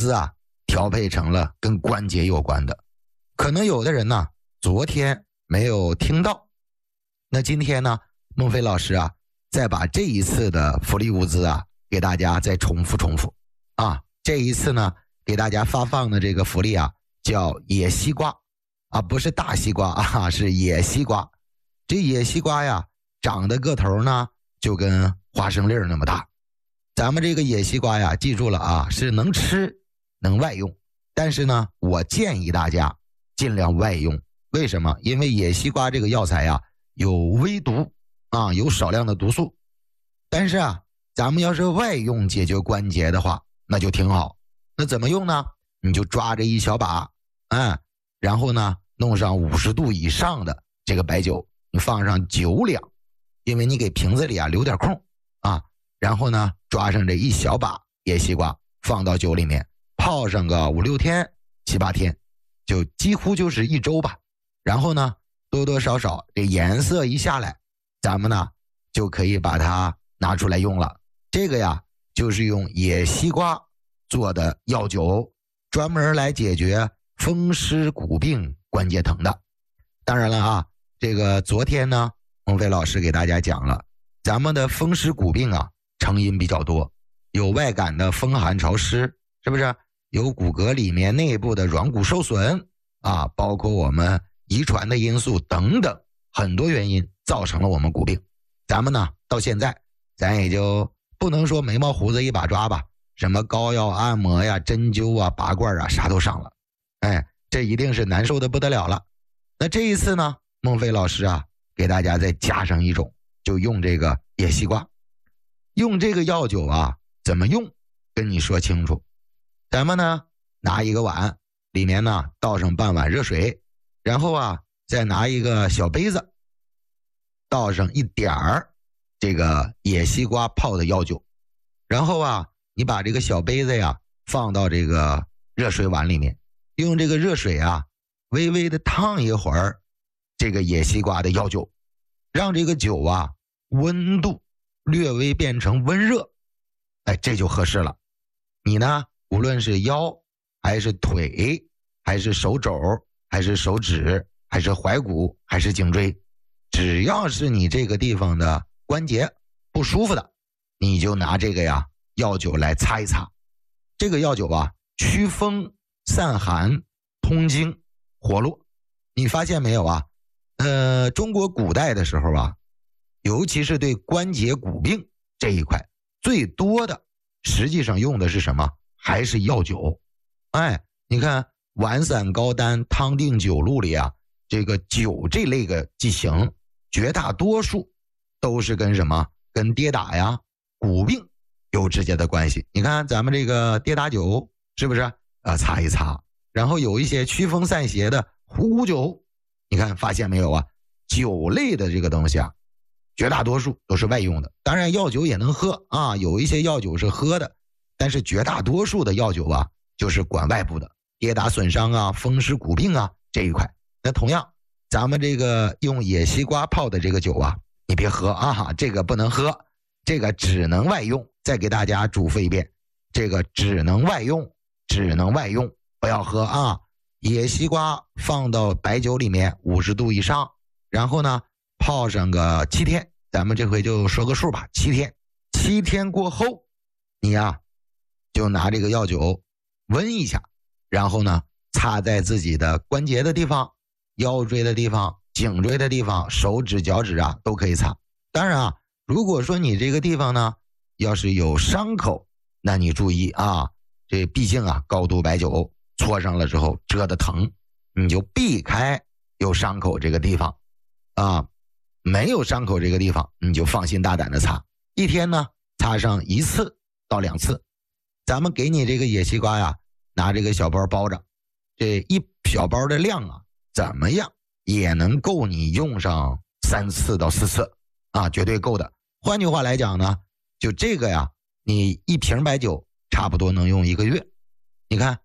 资啊调配成了跟关节有关的。可能有的人呢昨天没有听到，那今天呢孟非老师啊再把这一次的福利物资啊给大家再重复啊。这一次呢给大家发放的这个福利啊叫野西瓜啊，不是大西瓜啊，是野西瓜。这野西瓜呀长的个头呢就跟花生粒那么大。咱们这个野西瓜呀记住了啊，是能吃能外用，但是呢我建议大家尽量外用。为什么？因为野西瓜这个药材呀有微毒啊，有少量的毒素。但是啊咱们要是外用解决关节的话那就挺好。那怎么用呢？你就抓着一小把然后呢弄上50度以上的这个白酒，你放上9两，因为你给瓶子里啊留点空啊，然后呢抓上这一小把野西瓜放到酒里面，泡上个5、6天7、8天，就几乎就是1周吧。然后呢多多少少这颜色一下来，咱们呢就可以把它拿出来用了。这个呀就是用野西瓜做的药酒，专门来解决风湿骨病关节疼的。当然了啊，这个昨天呢孟非老师给大家讲了，咱们的风湿骨病啊成因比较多，有外感的风寒潮湿，是不是？有骨骼里面内部的软骨受损啊，包括我们遗传的因素等等，很多原因造成了我们骨病。咱们呢到现在咱也就不能说眉毛胡子一把抓吧，什么膏药按摩呀针灸啊拔罐啊啥都上了，这一定是难受的不得了了。那这一次呢孟非老师啊给大家再加上一种，就用这个野西瓜。用这个药酒啊怎么用跟你说清楚。咱们呢拿一个碗，里面呢倒上半碗热水，然后啊再拿一个小杯子，倒上一点儿这个野西瓜泡的药酒，然后啊你把这个小杯子呀放到这个热水碗里面，用这个热水啊微微的烫一会儿这个野西瓜的药酒，让这个酒啊温度略微变成温热，这就合适了。你呢无论是腰还是腿还是手肘还是手指还是踝骨还是颈椎，只要是你这个地方的关节不舒服的，你就拿这个呀药酒来擦一擦。这个药酒啊祛风散寒通经活络。你发现没有啊？中国古代的时候啊，尤其是对关节骨病这一块最多的实际上用的是什么？还是药酒。你看丸散膏丹汤定酒录里啊，这个酒这类的剂型绝大多数都是跟什么？跟跌打呀骨病有直接的关系。你看咱们这个跌打酒是不是擦一擦，然后有一些祛风散邪的虎骨酒，你看发现没有啊？酒类的这个东西啊绝大多数都是外用的。当然药酒也能喝啊，有一些药酒是喝的，但是绝大多数的药酒啊就是管外部的跌打损伤啊风湿骨病啊这一块。那同样咱们这个用野西瓜泡的这个酒啊你别喝啊，这个不能喝，这个只能外用。再给大家嘱咐一遍，这个只能外用，不要喝啊。野西瓜放到白酒里面50度以上，然后呢泡上个7天，咱们这回就说个数吧，7天。7天过后你呀就拿这个药酒温一下，然后呢擦在自己的关节的地方、腰椎的地方、颈椎的地方、手指脚趾啊都可以擦。当然啊如果说你这个地方呢要是有伤口，那你注意啊，这毕竟啊高度白酒搓上了之后遮得疼，你就避开有伤口这个地方啊。没有伤口这个地方你就放心大胆的擦，一天呢擦上1次到2次。咱们给你这个野西瓜呀拿这个小包包着，这一小包的量啊怎么样也能够你用上3次到4次啊，绝对够的。换句话来讲呢，就这个呀你一瓶白酒差不多能用1个月。你看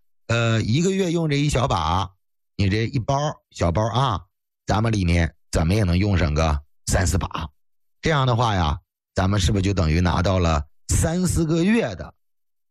1个月用这一小把，你这一包小包啊，咱们里面怎么也能用上个3、4把。这样的话呀咱们是不是就等于拿到了3、4个月的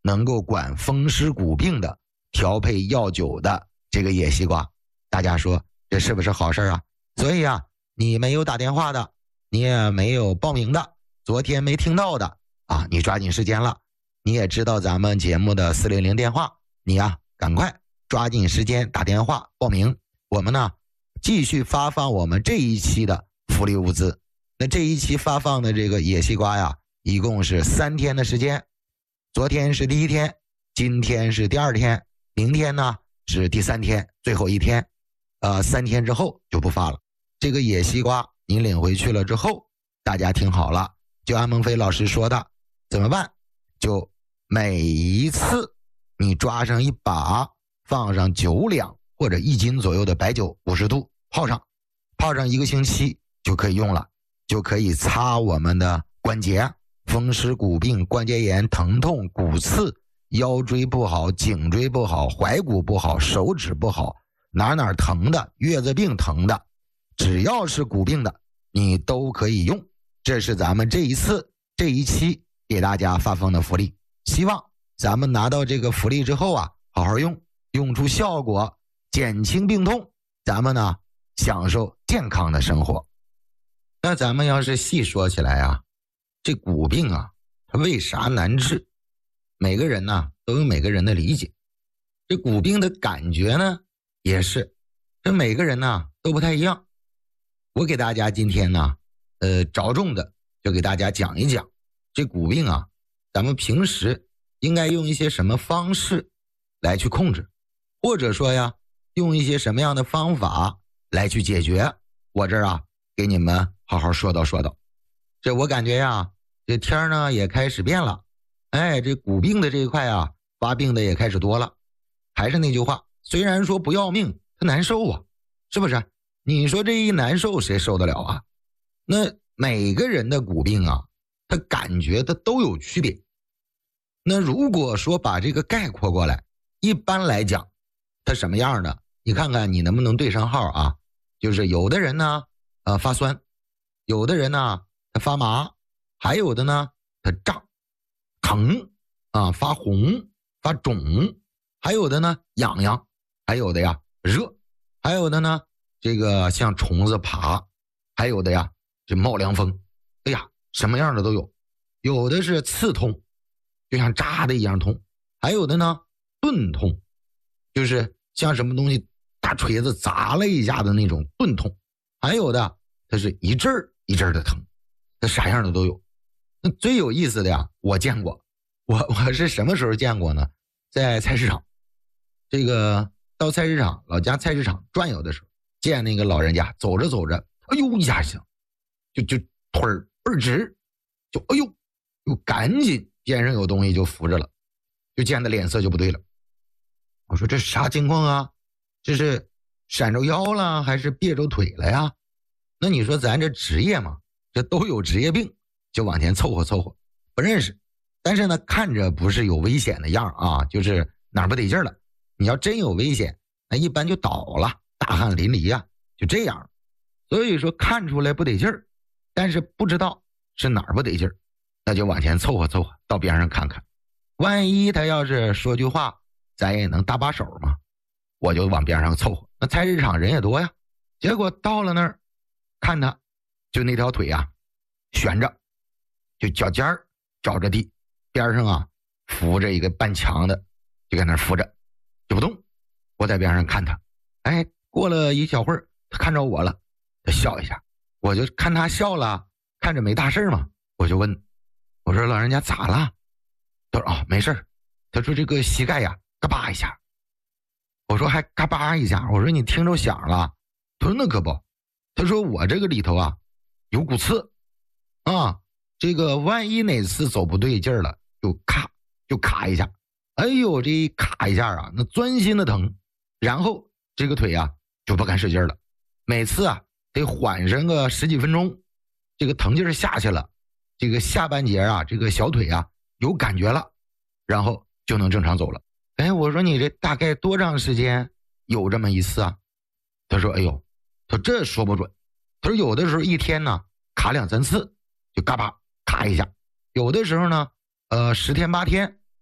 能够管风湿骨病的、调配药酒的这个野西瓜。大家说这是不是好事啊？所以啊，你没有打电话的，你也没有报名的，昨天没听到的啊，你抓紧时间了。你也知道咱们节目的400电话，你啊赶快抓紧时间打电话报名。我们呢继续发放我们这一期的福利物资。那这一期发放的这个野西瓜呀，一共是3天的时间。昨天是第1天，今天是第2天，明天呢是第3天，最后1天。3天之后就不发了。这个野西瓜你领回去了之后，大家听好了，就按孟非老师说的，怎么办？就每一次你抓上一把，放上9两或者1斤左右的白酒，50度泡上1个星期就可以用了，就可以擦我们的关节，风湿骨病、关节炎、疼痛、骨刺、腰椎不好、颈椎不好、踝骨不好、手指不好，哪疼的、月子病疼的，只要是骨病的你都可以用。这是咱们这一期给大家发放的福利，希望咱们拿到这个福利之后啊，好好用出效果，减轻病痛，咱们呢享受健康的生活。那咱们要是细说起来啊，这骨病啊它为啥难治？每个人呢都有每个人的理解。这骨病的感觉呢也是，这每个人呢都不太一样。我给大家今天呢着重的就给大家讲一讲这骨病啊，咱们平时应该用一些什么方式来去控制，或者说呀用一些什么样的方法来去解决。我这儿啊给你们好好说道。这我感觉呀，这天呢也开始变了，这骨病的这一块啊发病的也开始多了。还是那句话，虽然说不要命，它难受啊，是不是？你说这一难受谁受得了啊？那每个人的骨病啊，他感觉它都有区别。那如果说把这个概括过来，一般来讲它什么样的，你看看你能不能对上号啊？就是有的人呢发酸，有的人呢他发麻，还有的呢他胀疼啊，发红发肿，还有的呢痒痒，还有的呀热，还有的呢这个像虫子爬，还有的呀这冒凉风，哎呀什么样的都有。有的是刺痛，就像扎的一样痛，还有的呢钝痛，就是像什么东西大锤子砸了一下的那种钝痛，还有的它是一阵儿一阵儿的疼，它啥样的都有。那最有意思的呀，我见过，我是什么时候见过呢？在菜市场，这个到菜市场，老家菜市场转悠的时候，见那个老人家走着走着，哎呦一下子就腿儿倍儿直，就哎呦，又赶紧边上有东西就扶着了，就见他脸色就不对了。我说这啥情况啊？这是闪着腰了还是别着腿了呀？那你说咱这职业嘛，这都有职业病，就往前凑合，不认识，但是呢看着不是有危险的样啊，就是哪儿不得劲了。你要真有危险，那一般就倒了，大汗淋漓啊，就这样。所以说看出来不得劲儿，但是不知道是哪儿不得劲儿，那就往前凑合，到边上看看，万一他要是说句话，咱也能搭把手嘛。我就往边上凑合，那菜市场人也多呀。结果到了那儿，看他就那条腿啊悬着，就脚尖儿着着地，边上啊扶着一个半墙的，就在那儿扶着就不动。我在边上看他，过了一小会儿，他看着我了，他笑一下，我就看他笑了，看着没大事嘛，我就问，我说老人家咋了？他说没事。他说这个膝盖呀嘎巴一下。我说还嘎巴一下，我说你听着响了？他说那可不，他说我这个里头啊有骨刺啊，这个万一哪次走不对劲儿了，就卡一下，哎呦这一卡一下啊，那钻心的疼，然后这个腿啊就不敢使劲了，每次啊得缓上个10几分钟，这个疼劲儿下去了，这个下半截啊这个小腿啊有感觉了，然后就能正常走了。我说你这大概多长时间有这么一次啊？他说他这说不准，他说有的时候一天呢卡2、3次，就嘎巴卡一下，有的时候呢10天8天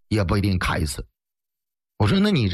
也不一定卡一次。我说那你